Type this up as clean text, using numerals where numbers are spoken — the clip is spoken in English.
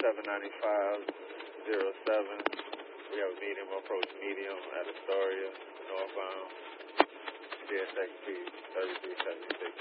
79507. We have a medium approach medium at Astoria, northbound. CSXP 3376.